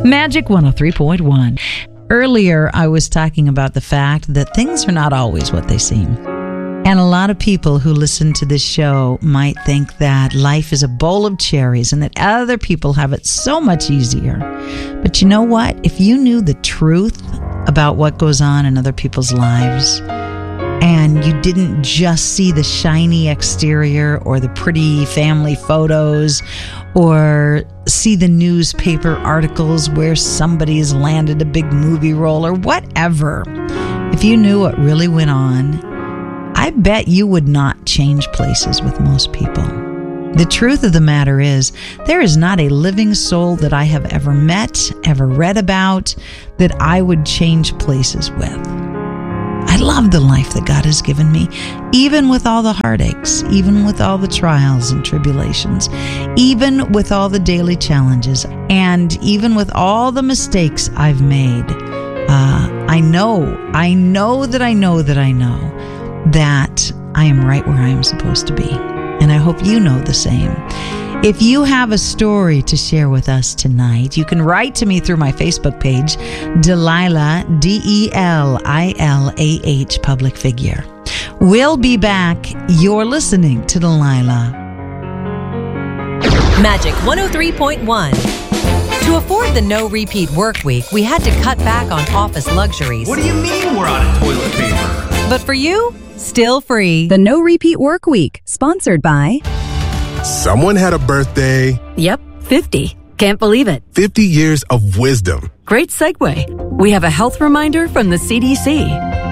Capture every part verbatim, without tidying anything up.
Magic one oh three point one. Earlier, I was talking about the fact that things are not always what they seem. And a lot of people who listen to this show might think that life is a bowl of cherries and that other people have it so much easier. But you know what? If you knew the truth about what goes on in other people's lives, and you didn't just see the shiny exterior or the pretty family photos or see the newspaper articles where somebody's landed a big movie role or whatever, if you knew what really went on, I bet you would not change places with most people. The truth of the matter is, there is not a living soul that I have ever met, ever read about, that I would change places with. I love the life that God has given me, even with all the heartaches, even with all the trials and tribulations, even with all the daily challenges, and even with all the mistakes I've made. Uh, I know, I know that I know that I know that I am right where I am supposed to be. And I hope you know the same. If you have a story to share with us tonight, you can write to me through my Facebook page, Delilah, D E L I L A H, public figure. We'll be back. You're listening to Delilah. Magic one oh three point one. To afford the no-repeat work week, we had to cut back on office luxuries. What do you mean we're out of toilet paper? But for you, still free. The No Repeat Work Week, sponsored by... Someone had a birthday. Yep, fifty. Can't believe it. fifty years of wisdom. Great segue. We have a health reminder from the C D C.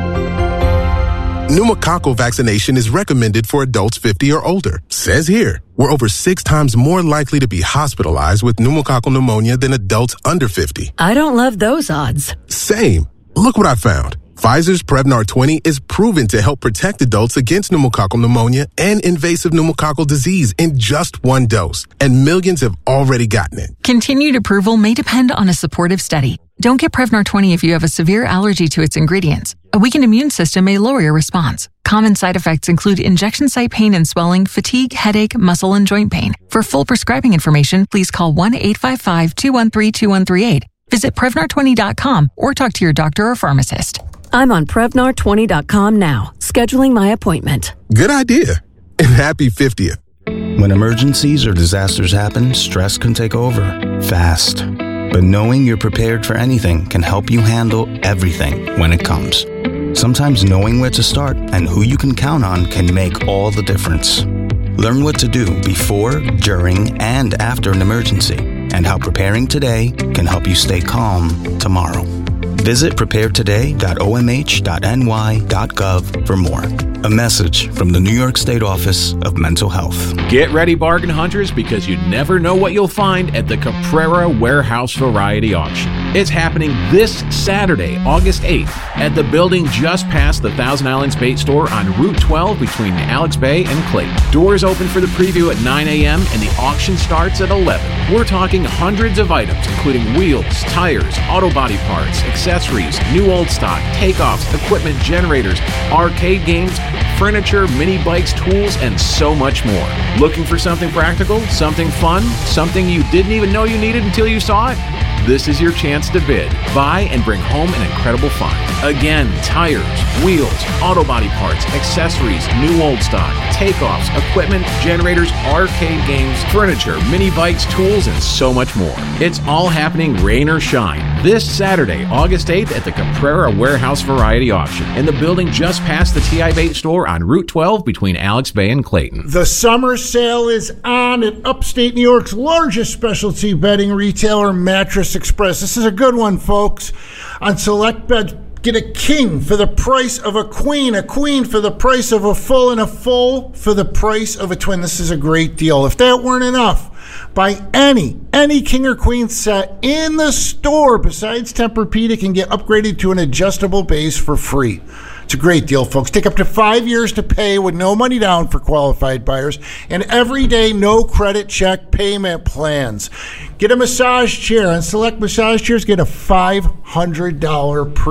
Pneumococcal vaccination is recommended for adults fifty or older. Says here, we're over six times more likely to be hospitalized with pneumococcal pneumonia than adults under fifty. I don't love those odds. Same. Look what I found. Pfizer's Prevnar twenty is proven to help protect adults against pneumococcal pneumonia and invasive pneumococcal disease in just one dose, and millions have already gotten it. Continued approval may depend on a supportive study. Don't get Prevnar twenty if you have a severe allergy to its ingredients. A weakened immune system may lower your response. Common side effects include injection site pain and swelling, fatigue, headache, muscle, and joint pain. For full prescribing information, please call one eight five five, two one three, two one three eight. Visit Prevnar twenty dot com or talk to your doctor or pharmacist. I'm on Prevnar twenty dot com now, scheduling my appointment. Good idea. And happy fiftieth. When emergencies or disasters happen, stress can take over fast. But knowing you're prepared for anything can help you handle everything when it comes. Sometimes knowing where to start and who you can count on can make all the difference. Learn what to do before, during, and after an emergency, and how preparing today can help you stay calm tomorrow. Visit prepare today dot o m h dot n y dot gov for more. A message from the New York State Office of Mental Health. Get ready, bargain hunters, because you never know what you'll find at the Caprara Warehouse Variety Auction. It's happening this Saturday, August eighth, at the building just past the Thousand Islands Bait Store on Route twelve between Alex Bay and Clayton. Doors open for the preview at nine a.m. and the auction starts at eleven. We're talking hundreds of items, including wheels, tires, auto body parts, accessories, new old stock, takeoffs, equipment, generators, arcade games, furniture, mini bikes, tools, and so much more. Looking for something practical, something fun, something you didn't even know you needed until you saw it? This is your chance to bid, buy, and bring home an incredible find. Again, tires, wheels, auto body parts, accessories, new old stock, takeoffs, equipment, generators, arcade games, furniture, mini bikes, tools, and so much more. It's all happening rain or shine this Saturday, August eighth at the Caprara Warehouse Variety Auction in the building just past the T I Bait Store on Route twelve between Alex Bay and Clayton. The summer sale is on at upstate New York's largest specialty bedding retailer, Mattress Express. This is a good one, folks. On select beds, get a king for the price of a queen, a queen for the price of a full, and a full for the price of a twin. This is a great deal. If that weren't enough, buy any, any king or queen set in the store besides Tempur-Pedic and get upgraded to an adjustable base for free. It's a great deal, folks. Take up to five years to pay with no money down for qualified buyers and everyday no credit check payment plans. Get a massage chair. On select massage chairs, get a five hundred dollars pre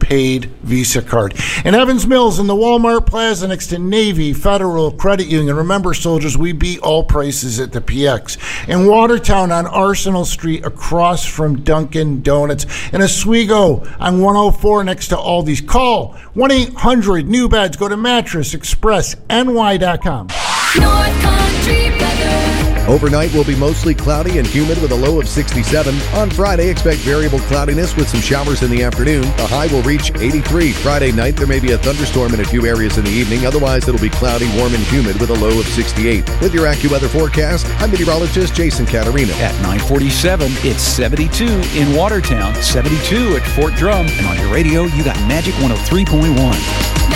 paid Visa card. In Evans Mills, in the Walmart Plaza next to Navy Federal Credit Union. Remember, soldiers, we beat all prices at the P X. In Watertown on Arsenal Street across from Dunkin' Donuts. In Oswego on one oh four next to Aldi's. Call one eight hundred new beds. Go to mattress express N Y dot com. North Country weather. Overnight will be mostly cloudy and humid with a low of sixty-seven. On Friday, expect variable cloudiness with some showers in the afternoon. The high will reach eighty-three. Friday night, there may be a thunderstorm in a few areas in the evening. Otherwise, it'll be cloudy, warm, and humid with a low of sixty-eight. With your AccuWeather forecast, I'm meteorologist Jason Caterina. At nine forty-seven, it's seventy-two in Watertown, seventy-two at Fort Drum. And on your radio, you got Magic one oh three point one.